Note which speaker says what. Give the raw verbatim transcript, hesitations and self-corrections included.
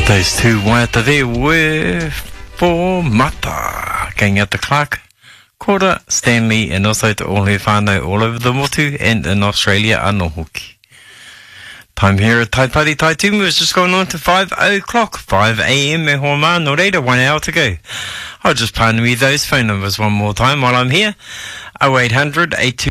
Speaker 1: Those two waiata there were for Mata, going out to Clark, Kora, Stanley, and also to all her whānau all over the motu and in Australia anō hoki. Time here at Tai Pari Tai Tumu is just going on to five o'clock, five a.m. e hoa mā, no reira, one hour to go. I'll just pānui those phone numbers one more time while I'm here. oh eight hundred, eight two